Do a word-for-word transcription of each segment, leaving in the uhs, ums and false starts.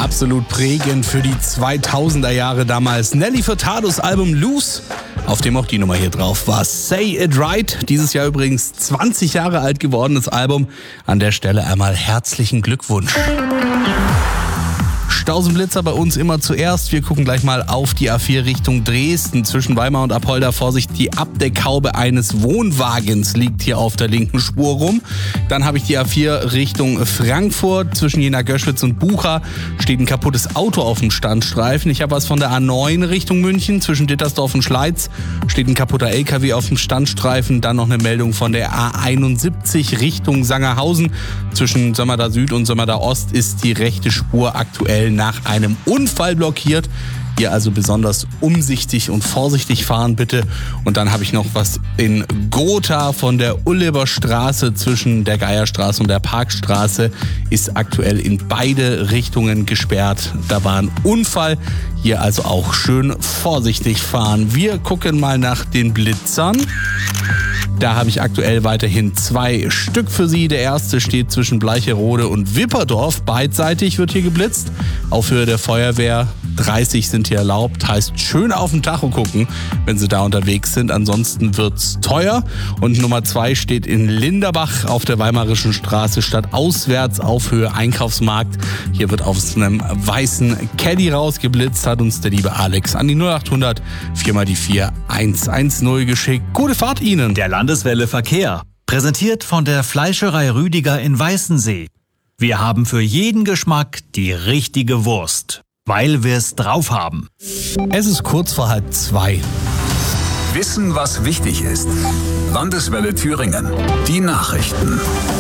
Absolut prägend für die zweitausender Jahre damals. Nelly Furtados Album Loose, auf dem auch die Nummer hier drauf war. Say It Right, dieses Jahr übrigens zwanzig Jahre alt gewordenes Album. An der Stelle einmal herzlichen Glückwunsch. Stausenblitzer bei uns immer zuerst. Wir gucken gleich mal auf die A vier Richtung Dresden. Zwischen Weimar und Apolda, Vorsicht, die Abdeckhaube eines Wohnwagens liegt hier auf der linken Spur rum. Dann habe ich die A vier Richtung Frankfurt. Zwischen Jena-Göschwitz und Bucha steht ein kaputtes Auto auf dem Standstreifen. Ich habe was von der A neun Richtung München. Zwischen Dittersdorf und Schleiz steht ein kaputter L K W auf dem Standstreifen. Dann noch eine Meldung von der A einundsiebzig Richtung Sangerhausen. Zwischen Sömmerda Süd und Sömmerda Ost ist die rechte Spur aktuell nach einem Unfall blockiert. Hier also besonders umsichtig und vorsichtig fahren bitte. Und dann habe ich noch was in Gotha von der Ulleberstraße zwischen der Geierstraße und der Parkstraße. Ist aktuell in beide Richtungen gesperrt. Da war ein Unfall. Hier also auch schön vorsichtig fahren. Wir gucken mal nach den Blitzern. Da habe ich aktuell weiterhin zwei Stück für Sie. Der erste steht zwischen Bleicherode und Wipperdorf. Beidseitig wird hier geblitzt. Auf Höhe der Feuerwehr. dreißig sind hier erlaubt. Heißt schön auf den Tacho gucken, wenn Sie da unterwegs sind. Ansonsten wird's teuer. Und Nummer zwei steht in Linderbach auf der Weimarischen Straße stadtauswärts auf Höhe Einkaufsmarkt. Hier wird aus einem weißen Caddy rausgeblitzt. Hat uns der liebe Alex an die null acht hundert vier mal die vier eins eins null geschickt. Gute Fahrt Ihnen! Der Landeswelle Verkehr. Präsentiert von der Fleischerei Rüdiger in Weißensee. Wir haben für jeden Geschmack die richtige Wurst, weil wir es drauf haben. Es ist kurz vor halb zwei. Wissen, was wichtig ist. Landeswelle Thüringen. Die Nachrichten.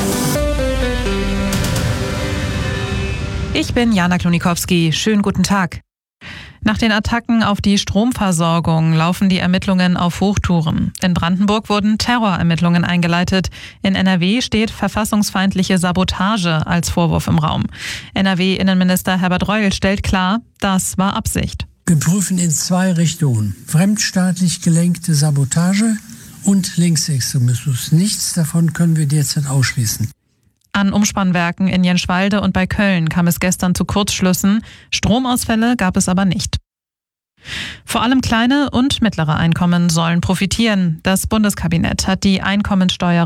Ich bin Jana Klonikowski. Schönen guten Tag. Nach den Attacken auf die Stromversorgung laufen die Ermittlungen auf Hochtouren. In Brandenburg wurden Terrorermittlungen eingeleitet. In N R W steht verfassungsfeindliche Sabotage als Vorwurf im Raum. N R W-Innenminister Herbert Reul stellt klar, das war Absicht. Wir prüfen in zwei Richtungen: fremdstaatlich gelenkte Sabotage und Linksextremismus. Nichts davon können wir derzeit ausschließen. An Umspannwerken in Jenschwalde und bei Köln kam es gestern zu Kurzschlüssen. Stromausfälle gab es aber nicht. Vor allem kleine und mittlere Einkommen sollen profitieren. Das Bundeskabinett hat die Einkommensteuer